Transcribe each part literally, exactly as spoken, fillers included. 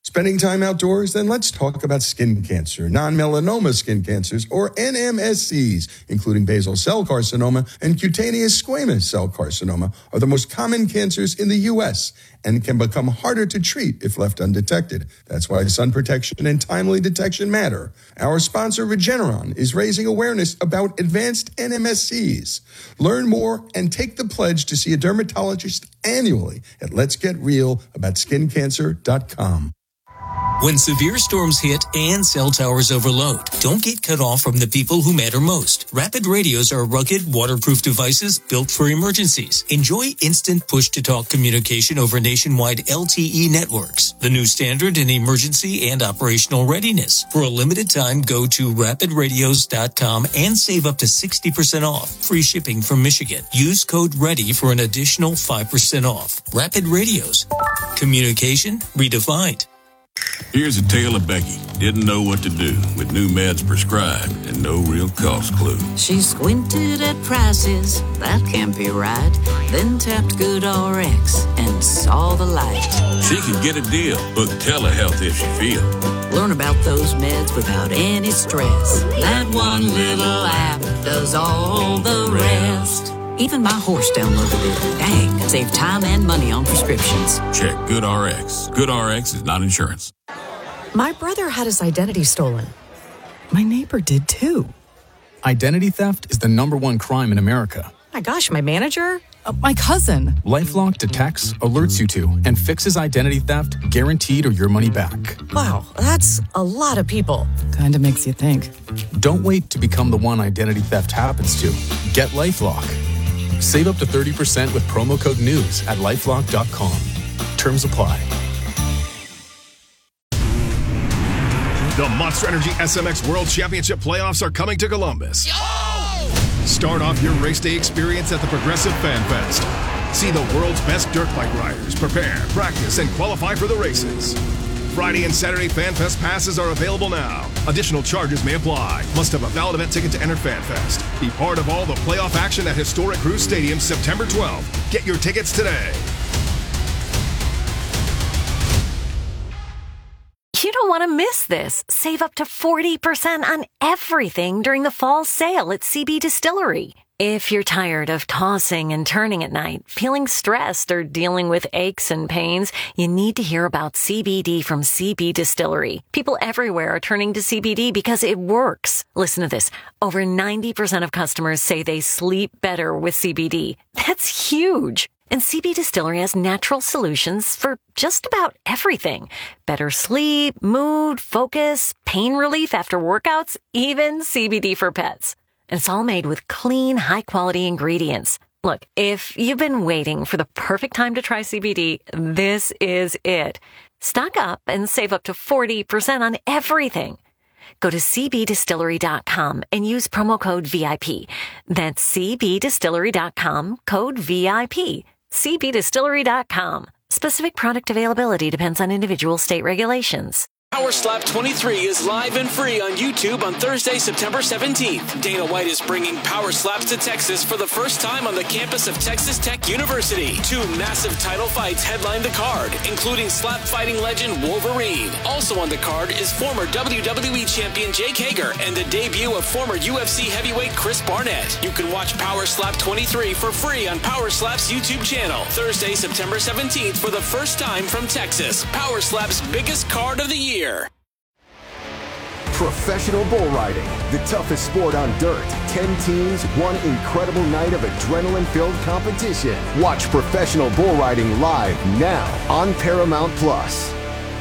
Spending time outdoors? Then let's talk about skin cancer, non-melanoma skin cancers, or N M S Cs, including basal cell carcinoma and cutaneous squamous cell carcinoma, are the most common cancers in the U S and can become harder to treat if left undetected. That's why sun protection and timely detection matter. Our sponsor, Regeneron, is raising awareness about advanced N M S Cs. Learn more and take the pledge to see a dermatologist annually at lets get real about skin cancer dot com. When severe storms hit and cell towers overload, don't get cut off from the people who matter most. Rapid radios are rugged, waterproof devices built for emergencies. Enjoy instant push-to-talk communication over nationwide L T E networks, the new standard in emergency and operational readiness. For a limited time, go to rapid radios dot com and save up to sixty percent off. Free shipping from Michigan. Use code READY for an additional five percent off. Rapid Radios. Communication redefined. Here's a tale of Becky. Didn't know what to do with new meds prescribed and no real cost clue. She squinted at prices, that can't be right. Then tapped GoodRx and saw the light. She could get a deal. Book telehealth if she feel. Learn about those meds without any stress. That one little app does all the rest. Even my horse downloaded it. Dang, save time and money on prescriptions. Check GoodRx. GoodRx is not insurance. My brother had his identity stolen. My neighbor did too. Identity theft is the number one crime in America. My gosh, my manager? Uh, my cousin. LifeLock detects, alerts you to, and fixes identity theft guaranteed or your money back. Wow, that's a lot of people. Kinda makes you think. Don't wait to become the one identity theft happens to. Get LifeLock. Save up to thirty percent with promo code NEWS at lifelock dot com. Terms apply. The Monster Energy S M X World Championship playoffs are coming to Columbus. Yo! Start off your race day experience at the Progressive Fan Fest. See the world's best dirt bike riders prepare, practice, and qualify for the races. Friday and Saturday Fan Fest passes are available now. Additional charges may apply. Must have a valid event ticket to enter Fan Fest. Be part of all the playoff action at Historic Cruise Stadium September twelfth. Get your tickets today. You don't want to miss this. Save up to forty percent on everything during the fall sale at C B Distillery. If you're tired of tossing and turning at night, feeling stressed, or dealing with aches and pains, you need to hear about C B D from C B Distillery. People everywhere are turning to C B D because it works. Listen to this. Over ninety percent of customers say they sleep better with C B D. That's huge. And C B Distillery has natural solutions for just about everything. Better sleep, mood, focus, pain relief after workouts, even C B D for pets. And it's all made with clean, high-quality ingredients. Look, if you've been waiting for the perfect time to try C B D, this is it. Stock up and save up to forty percent on everything. Go to c b distillery dot com and use promo code V I P. That's c b distillery dot com, code V I P. c b distillery dot com. Specific product availability depends on individual state regulations. Power Slap twenty-three is live and free on YouTube on Thursday, September seventeenth. Dana White is bringing Power Slaps to Texas for the first time on the campus of Texas Tech University. Two massive title fights headline the card, including slap fighting legend Wolverine. Also on the card is former W W E champion Jake Hager and the debut of former U F C heavyweight Chris Barnett. You can watch Power Slap twenty-three for free on Power Slap's YouTube channel. Thursday, September seventeenth for the first time from Texas. Power Slap's biggest card of the year. Professional bull riding, the toughest sport on dirt. Ten teams, one incredible night of adrenaline-filled competition. Watch professional bull riding live now on Paramount Plus.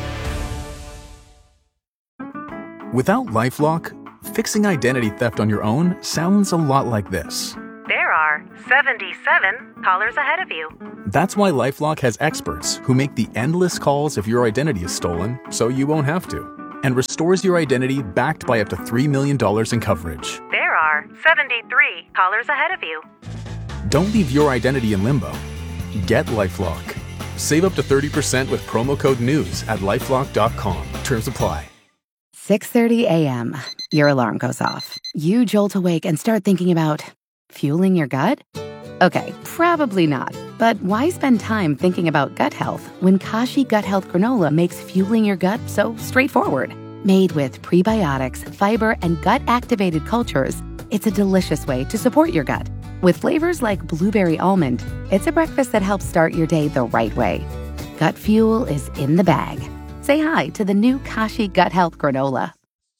Without LifeLock, fixing identity theft on your own sounds a lot like this. There are seventy-seven callers ahead of you. That's why LifeLock has experts who make the endless calls if your identity is stolen, so you won't have to, and restores your identity backed by up to three million dollars in coverage. There are seventy-three callers ahead of you. Don't leave your identity in limbo. Get LifeLock. Save up to thirty percent with promo code NEWS at lifelock dot com. Terms apply. six thirty a.m. Your alarm goes off. You jolt awake and start thinking about fueling your gut? Okay, probably not. But why spend time thinking about gut health when Kashi Gut Health Granola makes fueling your gut so straightforward? Made with prebiotics, fiber, and gut-activated cultures, it's a delicious way to support your gut. With flavors like blueberry almond, it's a breakfast that helps start your day the right way. Gut fuel is in the bag. Say hi to the new Kashi Gut Health Granola.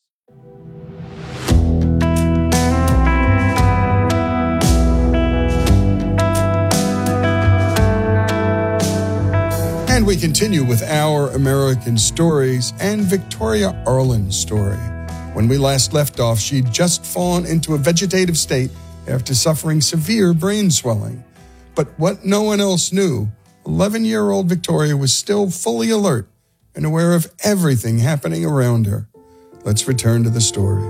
And we continue with Our American Stories and Victoria Arlen's story. When we last left off, she'd just fallen into a vegetative state after suffering severe brain swelling. But what no one else knew, eleven-year-old Victoria was still fully alert and aware of everything happening around her. Let's return to the story.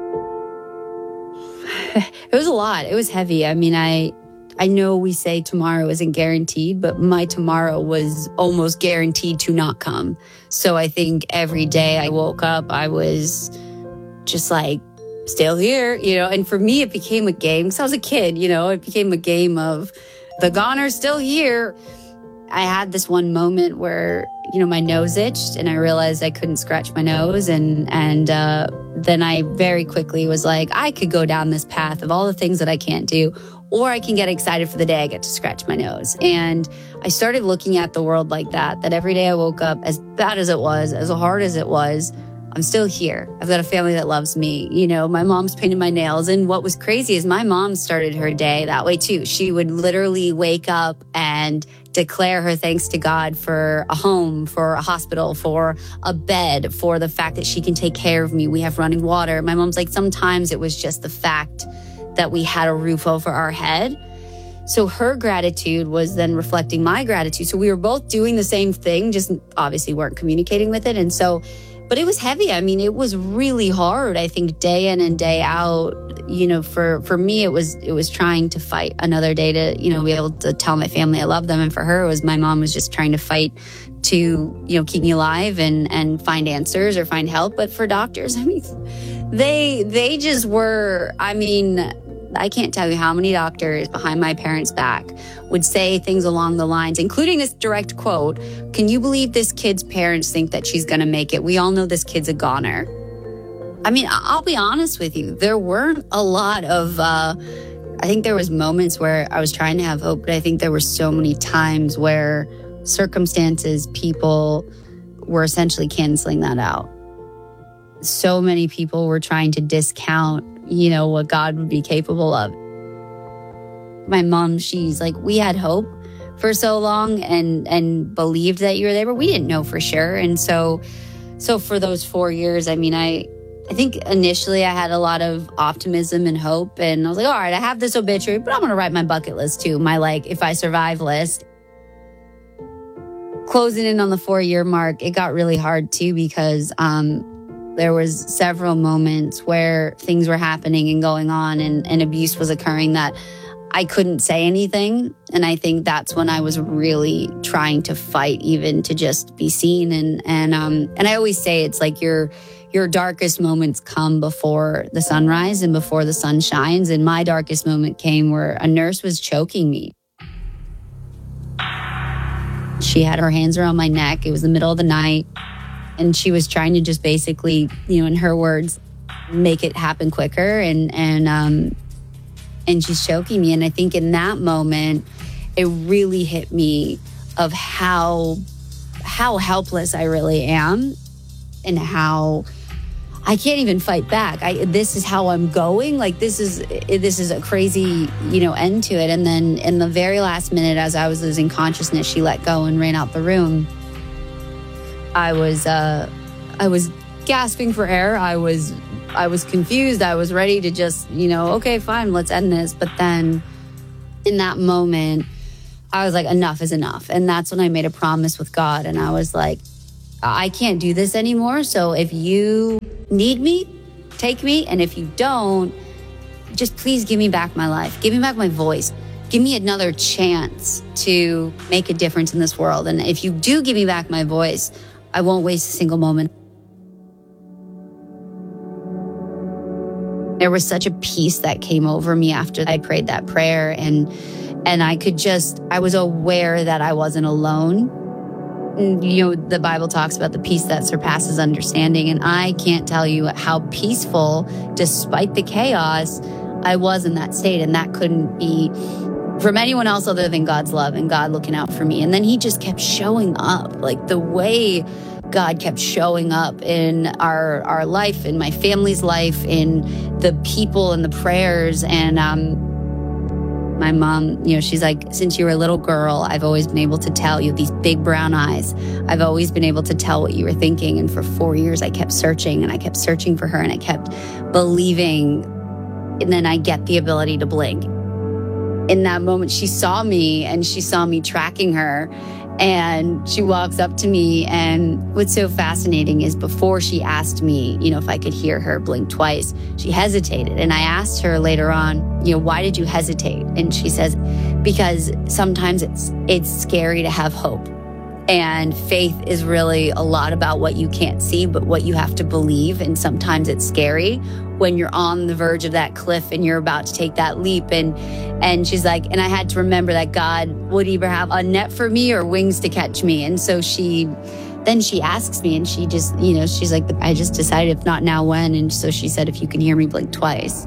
It was a lot. It was heavy. I mean, I... I know we say tomorrow isn't guaranteed, but my tomorrow was almost guaranteed to not come. So I think every day I woke up, I was just like, still here, you know, and for me, it became a game. Because I was a kid, you know, it became a game of the goner's still here. I had this one moment where, you know, my nose itched and I realized I couldn't scratch my nose. And, and uh, then I very quickly was like, I could go down this path of all the things that I can't do, or I can get excited for the day I get to scratch my nose. And I started looking at the world like that, that every day I woke up, as bad as it was, as hard as it was, I'm still here. I've got a family that loves me. You know, my mom's painted my nails. And what was crazy is my mom started her day that way too. She would literally wake up and declare her thanks to God for a home, for a hospital, for a bed, for the fact that she can take care of me. We have running water. My mom's like, sometimes it was just the fact that we had a roof over our head. So her gratitude was then reflecting my gratitude. So we were both doing the same thing, just obviously weren't communicating with it. And so, but it was heavy. I mean, it was really hard. I think day in and day out, you know, for, for me, it was, it was trying to fight another day to, you know, be able to tell my family I love them. And for her, it was my mom was just trying to fight to, you know, keep me alive and, and find answers or find help. But for doctors, I mean, they, they just were, I mean, I can't tell you how many doctors behind my parents' back would say things along the lines, including this direct quote, can you believe this kid's parents think that she's going to make it? We all know this kid's a goner. I mean, I'll be honest with you. There weren't a lot of, uh, I think there was moments where I was trying to have hope, but I think there were so many times where circumstances, people were essentially canceling that out. So many people were trying to discount, you know, what God would be capable of. My mom, she's like, we had hope for so long and and believed that you were there, but we didn't know for sure. And so so for those four years, I mean, I I think initially I had a lot of optimism and hope, and I was like, all right, I have this obituary, but I'm going to write my bucket list too, my like, if I survive list. Closing in on the four-year mark, it got really hard too because um there was several moments where things were happening and going on and, and abuse was occurring that I couldn't say anything. And I think that's when I was really trying to fight even to just be seen. And and um and I always say it's like your your darkest moments come before the sunrise and before the sun shines. And my darkest moment came where a nurse was choking me. She had her hands around my neck. It was the middle of the night. And she was trying to just basically, you know, in her words, make it happen quicker. And and um, and she's choking me. And I think in that moment, it really hit me of how how helpless I really am, and how I can't even fight back. I this is how I'm going. Like this is this is a crazy, you know, end to it. And then in the very last minute, as I was losing consciousness, she let go and ran out the room. I was, uh, I was gasping for air. I was, I was confused. I was ready to just, you know, okay, fine, let's end this. But then in that moment, I was like, enough is enough. And that's when I made a promise with God. And I was like, I can't do this anymore. So if you need me, take me. And if you don't, just please give me back my life. Give me back my voice. Give me another chance to make a difference in this world. And if you do give me back my voice, I won't waste a single moment. There was such a peace that came over me after I prayed that prayer. And And I could just, I was aware that I wasn't alone. And, you know, the Bible talks about the peace that surpasses understanding. And I can't tell you how peaceful, despite the chaos, I was in that state. And that couldn't be from anyone else other than God's love and God looking out for me. And then he just kept showing up. Like the way God kept showing up in our our life, in my family's life, in the people and the prayers. And um my mom, you know, she's like, since you were a little girl, I've always been able to tell you, these big brown eyes, I've always been able to tell what you were thinking. And for four years, I kept searching and I kept searching for her and I kept believing. And then I get the ability to blink. In that moment, she saw me and she saw me tracking her. And she walks up to me, and what's so fascinating is before she asked me, you know, if I could hear her blink twice, she hesitated. And I asked her later on, you know, why did you hesitate? And she says, because sometimes it's it's scary to have hope. And faith is really a lot about what you can't see, but what you have to believe. And sometimes it's scary when you're on the verge of that cliff and you're about to take that leap. And and she's like, and I had to remember that God would either have a net for me or wings to catch me. And so she, then she asks me and she just, you know, she's like, I just decided if not now, when? And so she said, if you can hear me blink twice.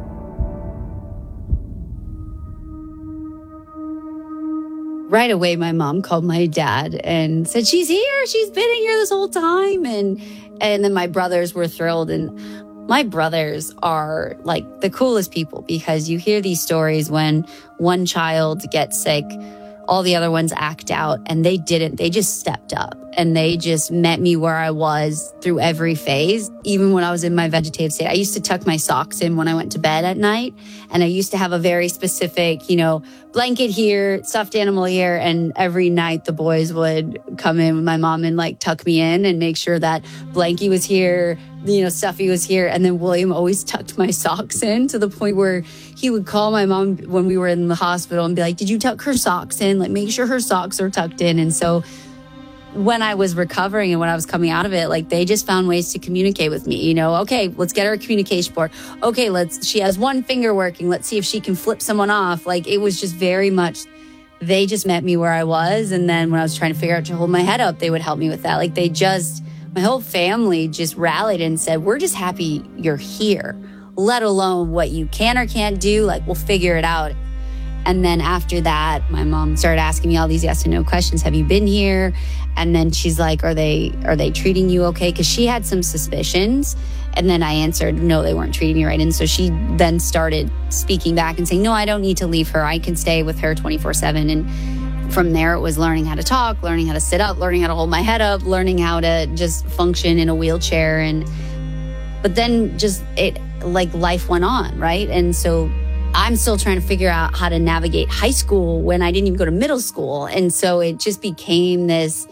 Right away, my mom called my dad and said, she's here. She's been in here this whole time. And and then my brothers were thrilled. And my brothers are like the coolest people, because you hear these stories when one child gets sick, all the other ones act out, and they didn't. They just stepped up and they just met me where I was through every phase. Even when I was in my vegetative state, I used to tuck my socks in when I went to bed at night. And I used to have a very specific, you know, blanket here, stuffed animal here. And every night the boys would come in with my mom and like tuck me in and make sure that blankie was here, you know, stuffy was here. And then William always tucked my socks in to the point where he would call my mom when we were in the hospital and be like, did you tuck her socks in? Like, make sure her socks are tucked in. And so when I was recovering and when I was coming out of it, like they just found ways to communicate with me, you know, okay, let's get her a communication board. Okay, let's, she has one finger working. Let's see if she can flip someone off. Like it was just very much, they just met me where I was. And then when I was trying to figure out to hold my head up, they would help me with that. Like they just, my whole family just rallied and said, we're just happy you're here, let alone what you can or can't do. Like we'll figure it out. And then after that, my mom started asking me all these yes and no questions. Have you been here? And then she's like, are they are they treating you okay? Because she had some suspicions. And then I answered, no, they weren't treating me right. And so she then started speaking back and saying, no, I don't need to leave her. I can stay with her twenty-four seven. And from there, it was learning how to talk, learning how to sit up, learning how to hold my head up, learning how to just function in a wheelchair. And but then just it like life went on, right? And so I'm still trying to figure out how to navigate high school when I didn't even go to middle school. And so it just became this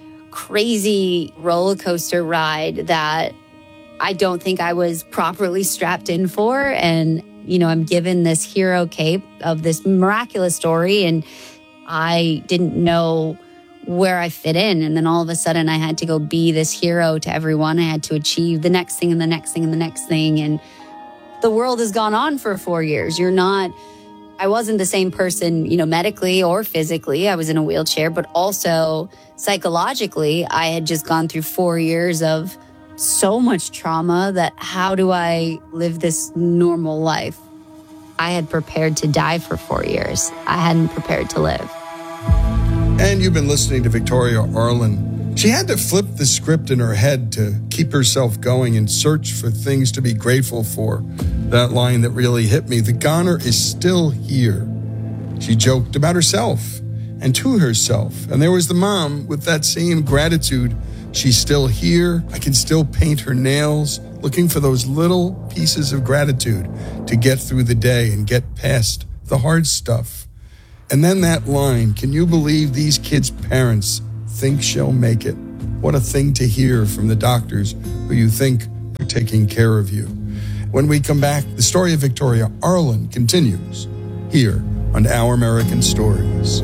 crazy roller coaster ride that I don't think I was properly strapped in for. And, you know, I'm given this hero cape of this miraculous story, and I didn't know where I fit in. And then all of a sudden I had to go be this hero to everyone. I had to achieve the next thing and the next thing and the next thing. And the world has gone on for four years. You're not, I wasn't the same person, you know, medically or physically. I was in a wheelchair, but also psychologically, I had just gone through four years of so much trauma that how do I live this normal life? I had prepared to die for four years. I hadn't prepared to live. And you've been listening to Victoria Arlen. She had to flip the script in her head to keep herself going and search for things to be grateful for. That line that really hit me, the goner is still here. She joked about herself and to herself. And there was the mom with that same gratitude. She's still here. I can still paint her nails, looking for those little pieces of gratitude to get through the day and get past the hard stuff. And then that line, can you believe these kids' parents think she'll make it? What a thing to hear from the doctors who you think are taking care of you. When we come back, the story of Victoria Arlen continues here on Our American Stories.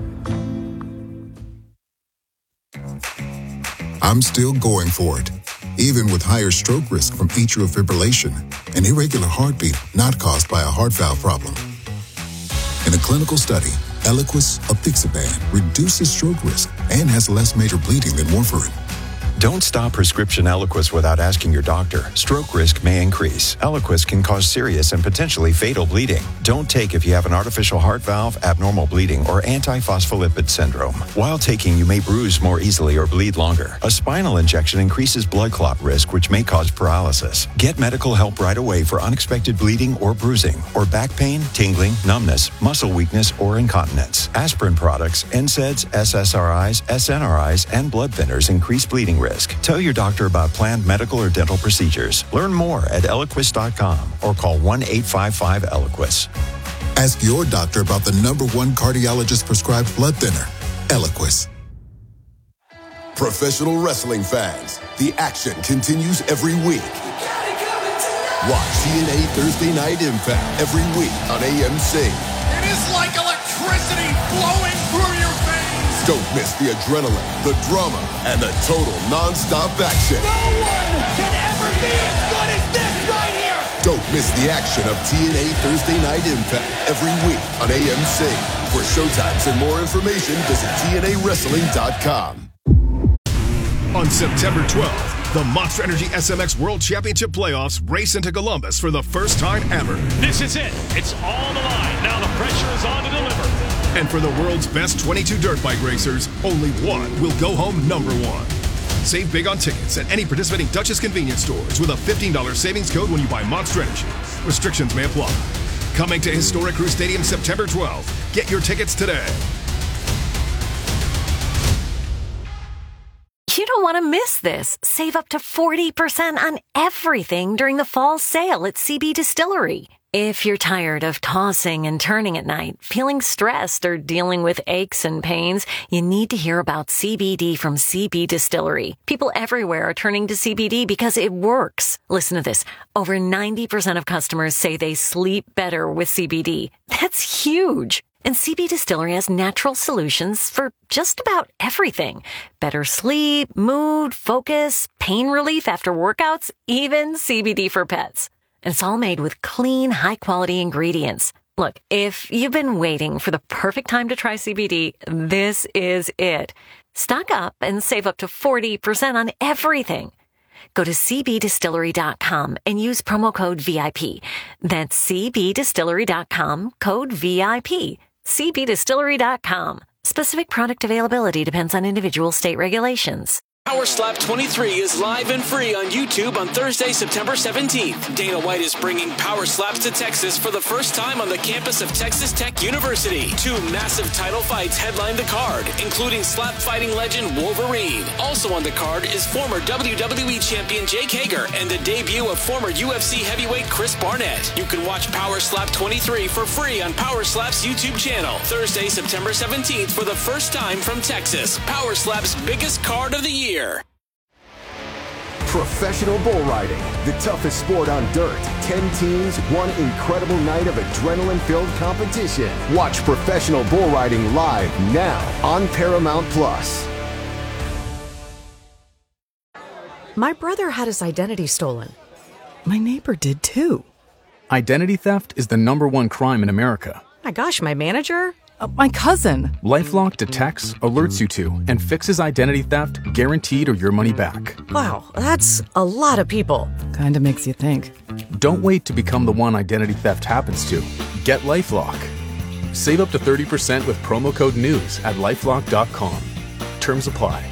I'm still going for it. even with higher stroke risk from atrial fibrillation, an irregular heartbeat not caused by a heart valve problem. In a clinical study, Eliquis apixaban reduces stroke risk and has less major bleeding than warfarin. Don't stop prescription Eliquis without asking your doctor. Stroke risk may increase. Eliquis can cause serious and potentially fatal bleeding. Don't take if you have an artificial heart valve, abnormal bleeding, or antiphospholipid syndrome. While taking, you may bruise more easily or bleed longer. A spinal injection increases blood clot risk, which may cause paralysis. Get medical help right away for unexpected bleeding or bruising, or back pain, tingling, numbness, muscle weakness, or incontinence. Aspirin products, N SAIDs, S S R Is, S N R Is, and blood thinners increase bleeding risk. Tell your doctor about planned medical or dental procedures. Learn more at Eliquis dot com or call one eight five five Eliquis. Ask your doctor about the number one cardiologist prescribed blood thinner, Eliquis. Professional wrestling fans, the action continues every week. Watch T N A Thursday Night Impact every week on A M C. It is like electricity flowing through your veins. Don't miss the adrenaline, the drama, and the total non-stop action. No one can ever be as good as this right here. Don't miss the action of T N A Thursday Night Impact every week on A M C. For showtimes and more information, visit T N A wrestling dot com. On September twelfth, the Monster Energy S M X World Championship Playoffs race into Columbus for the first time ever. This is it. It's all on the line. Now the pressure is on to deliver. And for the world's best twenty-two dirt bike racers, only one will go home number one. Save big on tickets at any participating Duchess convenience stores with a fifteen dollars savings code when you buy Monster Energy. Restrictions may apply. Coming to Historic Crew Stadium September twelfth. Get your tickets today. You don't want to miss this. Save up to forty percent on everything during the fall sale at C B Distillery. If you're tired of tossing and turning at night, feeling stressed, or dealing with aches and pains, you need to hear about C B D from C B Distillery. People everywhere are turning to C B D because it works. Listen to this. Over ninety percent of customers say they sleep better with C B D. That's huge. And C B Distillery has natural solutions for just about everything. Better sleep, mood, focus, pain relief after workouts, even C B D for pets. And it's all made with clean, high-quality ingredients. Look, if you've been waiting for the perfect time to try C B D, this is it. Stock up and save up to forty percent on everything. Go to C B distillery dot com and use promo code V I P. That's C B distillery dot com, code V I P. C B distillery dot com. Specific product availability depends on individual state regulations. Power Slap twenty-three is live and free on YouTube on Thursday, September seventeenth. Dana White is bringing Power Slaps to Texas for the first time on the campus of Texas Tech University. Two massive title fights headline the card, including slap fighting legend Wolverine. Also on the card is former W W E champion Jake Hager and the debut of former U F C heavyweight Chris Barnett. You can watch Power Slap twenty-three for free on Power Slap's YouTube channel. Thursday, September seventeenth for the first time from Texas. Power Slap's biggest card of the year. Professional bull riding, the toughest sport on dirt. Ten teams, one incredible night of adrenaline-filled competition. Watch professional bull riding live now on Paramount Plus. My brother had his identity stolen. My neighbor did too. Identity theft is the number one crime in America. My gosh, my manager? Uh, my cousin. LifeLock detects, alerts you to, and fixes identity theft guaranteed or your money back. Wow, that's a lot of people. Kinda makes you think. Don't wait to become the one identity theft happens to. Get LifeLock. Save up to thirty percent with promo code NEWS at lifelock dot com. Terms apply.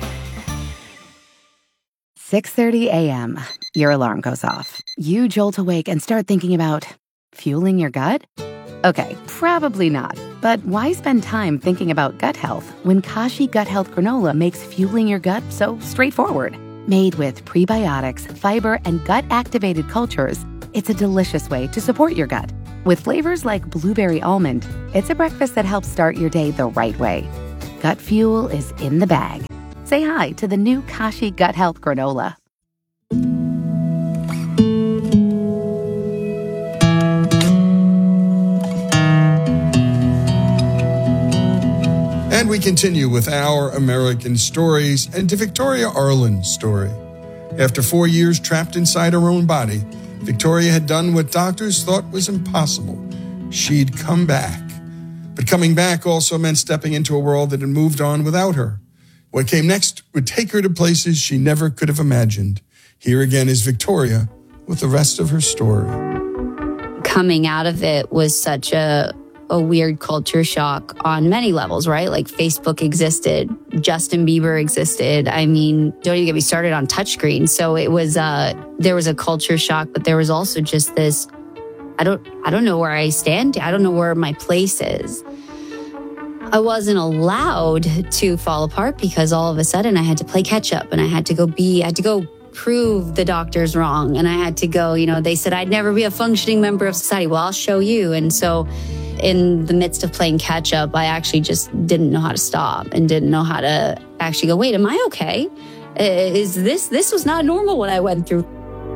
six thirty a.m. Your alarm goes off. You jolt awake and start thinking about fueling your gut? Okay, probably not. But why spend time thinking about gut health when Kashi Gut Health Granola makes fueling your gut so straightforward? Made with prebiotics, fiber, and gut-activated cultures, it's a delicious way to support your gut. With flavors like blueberry almond, it's a breakfast that helps start your day the right way. Gut fuel is in the bag. Say hi to the new Kashi Gut Health Granola. And we continue with our American stories and to Victoria Arlen's story. After four years trapped inside her own body, Victoria had done what doctors thought was impossible. She'd come back. But coming back also meant stepping into a world that had moved on without her. What came next would take her to places she never could have imagined. Here again is Victoria with the rest of her story. Coming out of it was such a, a weird culture shock on many levels, right? Like Facebook existed, Justin Bieber existed. I mean, don't even get me started on touchscreens. So it was, uh, there was a culture shock, but there was also just this, I don't, I don't know where I stand. I don't know where my place is. I wasn't allowed to fall apart because all of a sudden I had to play catch up and I had to go be, I had to go prove the doctors wrong. And I had to go, you know, they said I'd never be a functioning member of society. Well, I'll show you. And so in the midst of playing catch up, I actually just didn't know how to stop and didn't know how to actually go, wait, am I okay? Is this, this was not normal what I went through.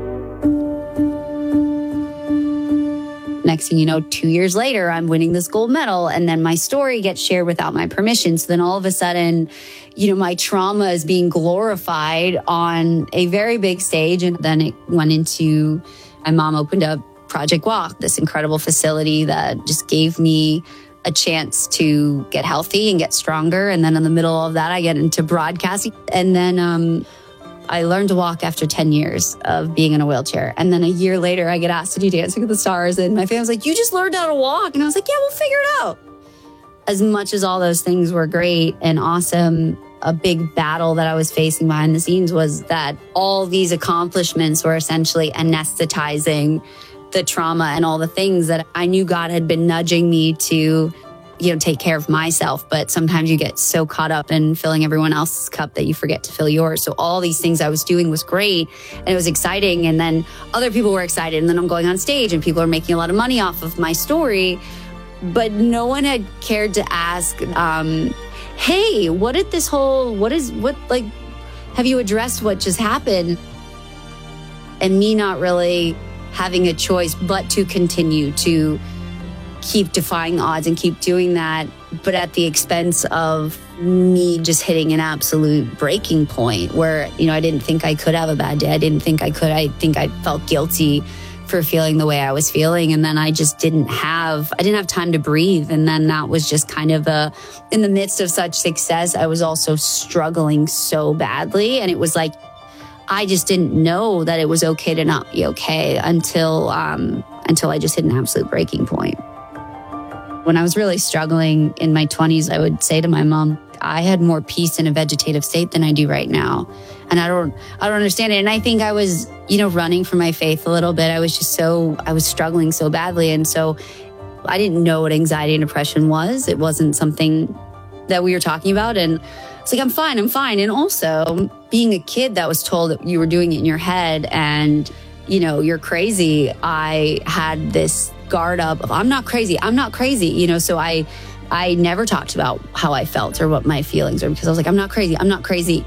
Next thing you know, two years later, I'm winning this gold medal. And then my story gets shared without my permission. So then all of a sudden, you know, my trauma is being glorified on a very big stage. And then it went into, my mom opened up Project Walk, this incredible facility that just gave me a chance to get healthy and get stronger. And then in the middle of that, I get into broadcasting. And then, um, I learned to walk after ten years of being in a wheelchair. And then a year later, I get asked to do Dancing with the Stars. And my family's like, you just learned how to walk. And I was like, yeah, we'll figure it out. As much as all those things were great and awesome, a big battle that I was facing behind the scenes was that all these accomplishments were essentially anesthetizing the trauma and all the things that I knew God had been nudging me to, you know, take care of myself. But sometimes you get so caught up in filling everyone else's cup that you forget to fill yours. So all these things I was doing was great and it was exciting. And then other people were excited. And then I'm going on stage and people are making a lot of money off of my story. But no one had cared to ask, um, hey, what did this whole, what is, what, like, have you addressed what just happened? And me not really having a choice but to continue to keep defying odds and keep doing that, but at the expense of me just hitting an absolute breaking point where, you know, I didn't think I could have a bad day. I didn't think I could. I think I felt guilty for feeling the way I was feeling. And then I just didn't have, I didn't have time to breathe. And then that was just kind of a, in the midst of such success, I was also struggling so badly. And it was like, I just didn't know that it was okay to not be okay until, um, until I just hit an absolute breaking point. When I was really struggling in my twenties, I would say to my mom, I had more peace in a vegetative state than I do right now. And I don't, I don't understand it. And I think I was, you know, running from my faith a little bit. I was just so, I was struggling so badly. And so I didn't know what anxiety and depression was. It wasn't something that we were talking about. And it's like, I'm fine, I'm fine. And also being a kid that was told that you were doing it in your head and, you know, you're crazy. I had this guard up of, I'm not crazy, I'm not crazy. You know, so I, I never talked about how I felt or what my feelings were because I was like, I'm not crazy, I'm not crazy.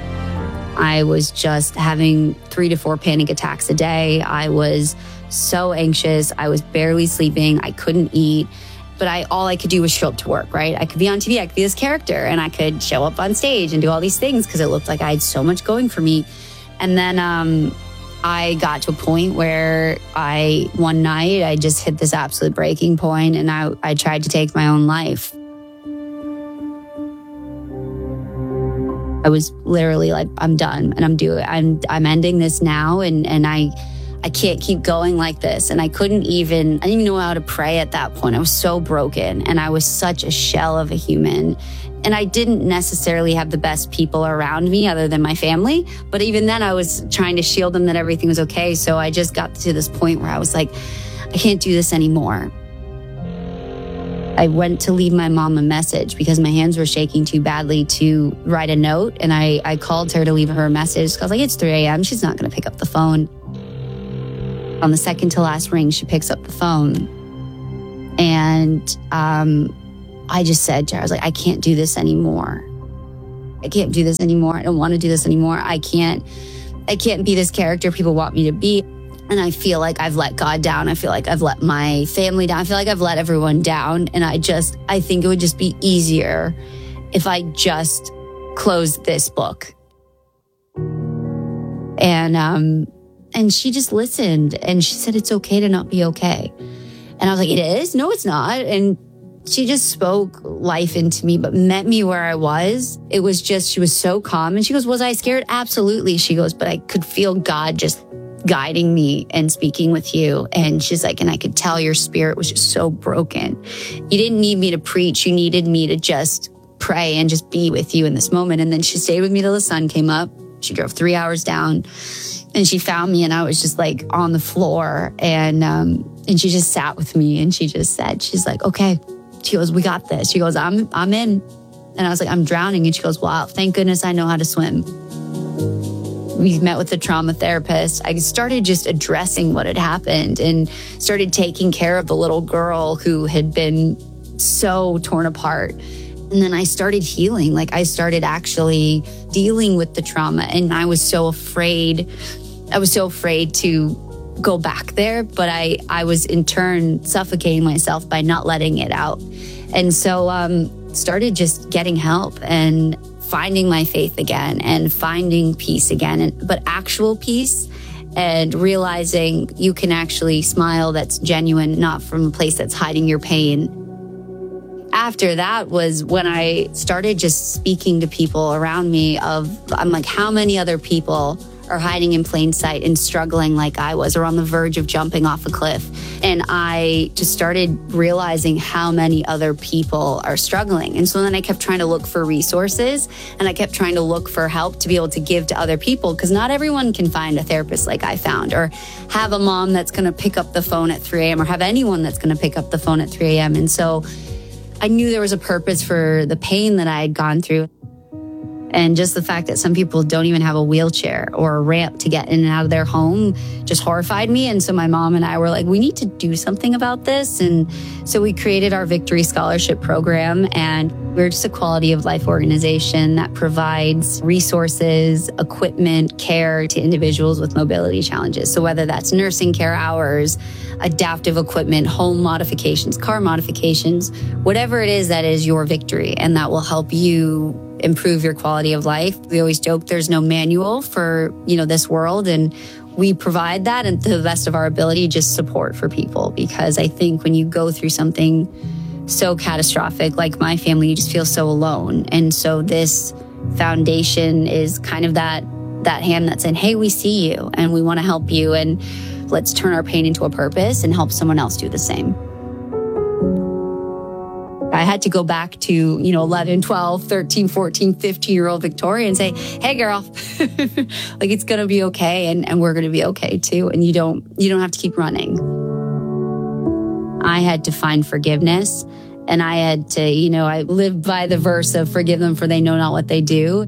I was just having three to four panic attacks a day. I was so anxious. I was barely sleeping. I couldn't eat. But I all I could do was show up to work, right? I could be on T V, I could be this character, and I could show up on stage and do all these things because it looked like I had so much going for me. And then um, I got to a point where I, one night, I just hit this absolute breaking point and I, I tried to take my own life. I was literally like, I'm done and I'm doing, I'm, I'm ending this now. And, and I, I can't keep going like this. And I couldn't even, I didn't even know how to pray at that point. I was so broken and I was such a shell of a human. And I didn't necessarily have the best people around me other than my family. But even then I was trying to shield them that everything was okay. So I just got to this point where I was like, I can't do this anymore. I went to leave my mom a message because my hands were shaking too badly to write a note. And I, I called her to leave her a message. I was like, it's three a.m. She's not going to pick up the phone. On the second to last ring, she picks up the phone. And um, I just said to her, I was like, I can't do this anymore. I can't do this anymore. I don't want to do this anymore. I can't, I can't be this character people want me to be. And I feel like I've let God down. I feel like I've let my family down. I feel like I've let everyone down. And I just, I think it would just be easier if I just closed this book. And, um, and she just listened and she said, it's okay to not be okay. And I was like, it is? No, it's not. And she just spoke life into me, but met me where I was. It was just, she was so calm. And she goes, was I scared? Absolutely. She goes, but I could feel God just guiding me and speaking with you. And she's like, and I could tell your spirit was just so broken. You didn't need me to preach. You needed me to just pray and just be with you in this moment. And then she stayed with me till the sun came up. She drove three hours down and she found me and I was just like on the floor. And, um, and she just sat with me and she just said, she's like, okay. She goes, we got this. She goes, I'm, I'm in. And I was like, I'm drowning. And she goes, wow, thank goodness I know how to swim. We met with the trauma therapist. I started just addressing what had happened and started taking care of the little girl who had been so torn apart. And then I started healing. Like I started actually dealing with the trauma. And I was so afraid. I was so afraid to go back there, but I, I was in turn suffocating myself by not letting it out. And so um, started just getting help and finding my faith again and finding peace again, and, but actual peace, and realizing you can actually smile that's genuine, not from a place that's hiding your pain. After that was when I started just speaking to people around me of, I'm like, how many other people are hiding in plain sight and struggling like I was, or on the verge of jumping off a cliff. And I just started realizing how many other people are struggling. And so then I kept trying to look for resources and I kept trying to look for help to be able to give to other people, because not everyone can find a therapist like I found, or have a mom that's going to pick up the phone at three a.m. or have anyone that's going to pick up the phone at three a.m. And so I knew there was a purpose for the pain that I had gone through. And just the fact that some people don't even have a wheelchair or a ramp to get in and out of their home just horrified me. And so my mom and I were like, we need to do something about this. And so we created our Victory Scholarship Program. And we're just a quality of life organization that provides resources, equipment, care to individuals with mobility challenges. So whether that's nursing care hours, adaptive equipment, home modifications, car modifications, whatever it is that is your victory and that will help you improve your quality of life. We always joke there's no manual for, you know, this world, and we provide that, and to the best of our ability, just support for people. Because I think when you go through something so catastrophic like my family, you just feel so alone. And so this foundation is kind of that that hand that's saying, hey, we see you and we want to help you, and let's turn our pain into a purpose and help someone else do the same. I had to go back to, you know, eleven, twelve, thirteen, fourteen, fifteen year old Victoria and say, hey girl, like it's going to be okay. And, and we're going to be okay too. And you don't, you don't have to keep running. I had to find forgiveness, and I had to, you know, I lived by the verse of forgive them for they know not what they do.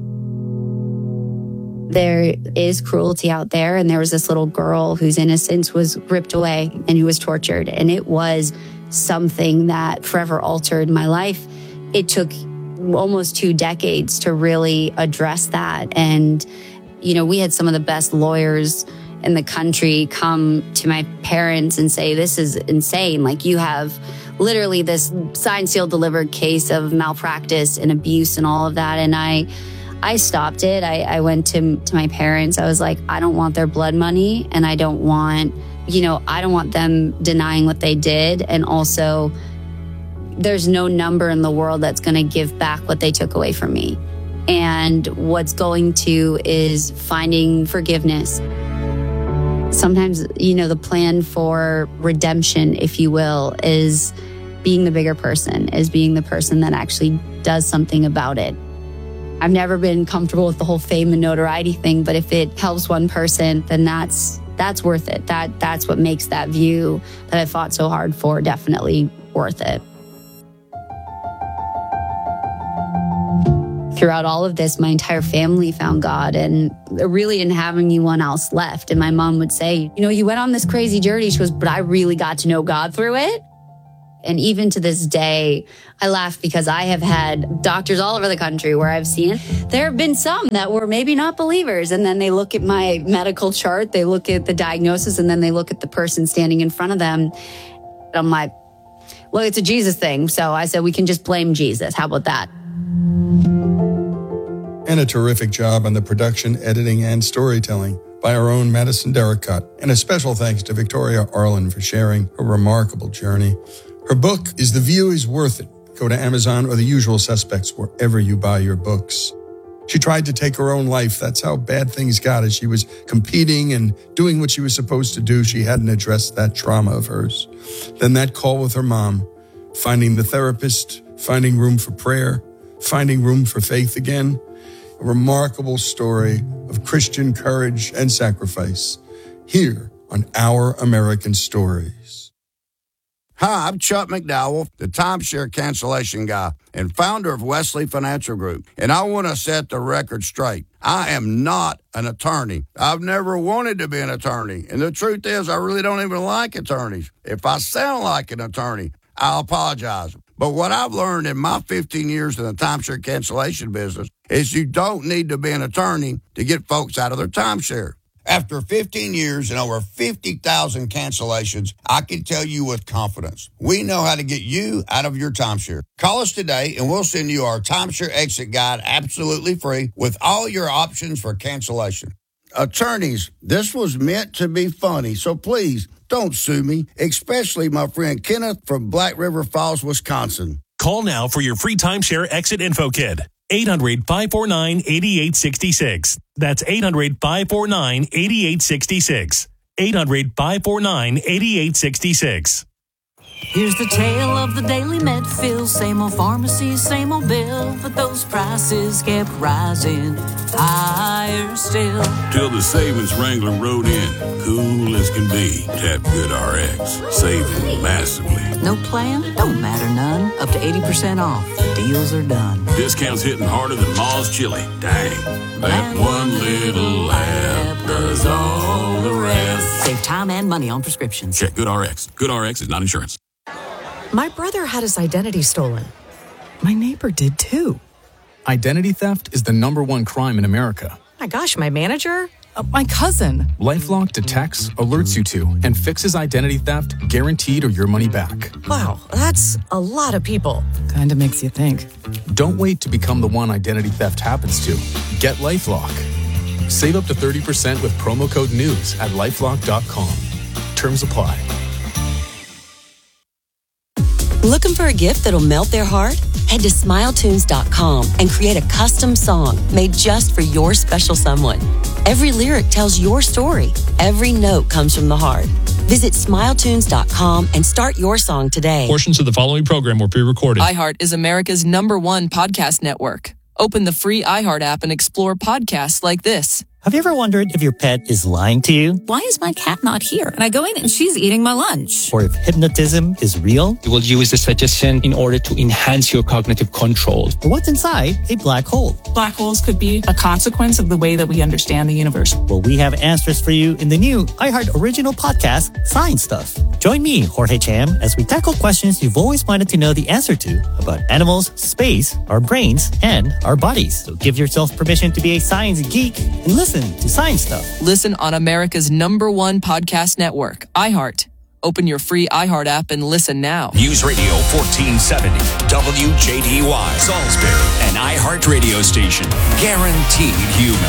There is cruelty out there. And there was this little girl whose innocence was ripped away and who was tortured. And it was something that forever altered my life. It took almost two decades to really address that. And, you know, we had some of the best lawyers in the country come to my parents and say, this is insane. Like, you have literally this signed, sealed, delivered case of malpractice and abuse and all of that. And I, I stopped it. I, I went to, to my parents. I was like, I don't want their blood money, and I don't want, you know, I don't want them denying what they did. And also, there's no number in the world that's going to give back what they took away from me. And what's going to is finding forgiveness. Sometimes, you know, the plan for redemption, if you will, is being the bigger person, is being the person that actually does something about it. I've never been comfortable with the whole fame and notoriety thing, but if it helps one person, then that's that's worth it. That that's what makes that view that I fought so hard for definitely worth it. Throughout all of this, my entire family found God, and I really didn't have anyone else left. And my mom would say, you know, you went on this crazy journey. She goes, but I really got to know God through it. And even to this day, I laugh because I have had doctors all over the country where I've seen, there have been some that were maybe not believers. And then they look at my medical chart, they look at the diagnosis, and then they look at the person standing in front of them. I'm like, well, it's a Jesus thing. So I said, we can just blame Jesus. How about that? And a terrific job on the production, editing, and storytelling by our own Madison Derricott. And a special thanks to Victoria Arlen for sharing her remarkable journey. Her book is The View is Worth It. Go to Amazon or the usual suspects wherever you buy your books. She tried to take her own life. That's how bad things got as she was competing and doing what she was supposed to do. She hadn't addressed that trauma of hers. Then that call with her mom, finding the therapist, finding room for prayer, finding room for faith again. A remarkable story of Christian courage and sacrifice here on Our American Stories. Hi, I'm Chuck McDowell, the timeshare cancellation guy and founder of Wesley Financial Group. And I want to set the record straight. I am not an attorney. I've never wanted to be an attorney. And the truth is, I really don't even like attorneys. If I sound like an attorney, I'll apologize. But what I've learned in my fifteen years in the timeshare cancellation business is you don't need to be an attorney to get folks out of their timeshare. After fifteen years and over fifty thousand cancellations, I can tell you with confidence, we know how to get you out of your timeshare. Call us today and we'll send you our timeshare exit guide absolutely free with all your options for cancellation. Attorneys, this was meant to be funny, so please don't sue me, especially my friend Kenneth from Black River Falls, Wisconsin. Call now for your free timeshare exit info kit. eight hundred, five four nine, eight eight six six. That's eight hundred, five four nine, eight eight six six. eight hundred, five four nine, eight eight six six. Here's the tale of the Daily Medfield. Same old pharmacy, same old bill, but those prices kept rising higher still. Till the savings Wrangler rode in, cool as can be. Tap GoodRx, saving massively. No plan? Don't matter none. Up to eighty percent off. The deals are done. Discounts hitting harder than Ma's chili. Dang. That one little app does all the rest. Save time and money on prescriptions. Check GoodRx. GoodRx is not insurance. My brother had his identity stolen. My neighbor did too. Identity theft is the number one crime in America. My gosh, my manager? Uh, my cousin. LifeLock detects, alerts you to, and fixes identity theft guaranteed or your money back. Wow, that's a lot of people. Kinda makes you think. Don't wait to become the one identity theft happens to. Get LifeLock. Save up to thirty percent with promo code NEWS at lifelock dot com. Terms apply. Looking for a gift that'll melt their heart? Head to smile tunes dot com and create a custom song made just for your special someone. Every lyric tells your story. Every note comes from the heart. Visit smile tunes dot com and start your song today. Portions of the following program were pre-recorded. iHeart is America's number one podcast network. Open the free iHeart app and explore podcasts like this. Have you ever wondered if your pet is lying to you? Why is my cat not here? And I go in and she's eating my lunch. Or if hypnotism is real? You will use the suggestion in order to enhance your cognitive control. Or what's inside a black hole? Black holes could be a consequence of the way that we understand the universe. Well, we have answers for you in the new iHeart original podcast, Science Stuff. Join me, Jorge Cham, as we tackle questions you've always wanted to know the answer to about animals, space, our brains, and our bodies. So give yourself permission to be a science geek and listen to Science Stuff. Listen on America's number one podcast network, iHeart. Open your free iHeart app and listen now. News Radio fourteen seventy, W J D Y, Salisbury, an iHeart radio station. Guaranteed human.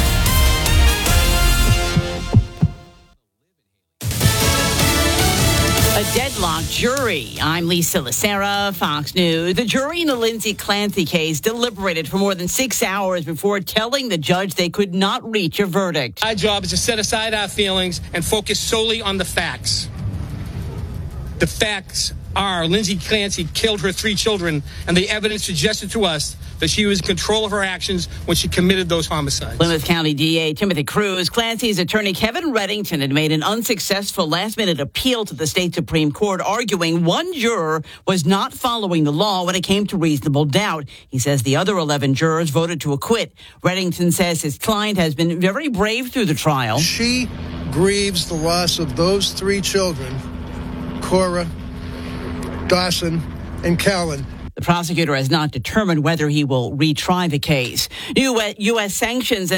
A deadlocked jury. I'm Lisa Lacera, Fox News. The jury in the Lindsay Clancy case deliberated for more than six hours before telling the judge they could not reach a verdict. My job is to set aside our feelings and focus solely on the facts. The facts are Lindsay Clancy killed her three children, and the evidence suggested to us that she was in control of her actions when she committed those homicides. Plymouth County D A Timothy Cruz, Clancy's attorney Kevin Reddington had made an unsuccessful last-minute appeal to the state Supreme Court, arguing one juror was not following the law when it came to reasonable doubt. He says the other eleven jurors voted to acquit. Reddington says his client has been very brave through the trial. She grieves the loss of those three children, Cora, Dawson, and Callan. The prosecutor has not determined whether he will retry the case. New U S sanctions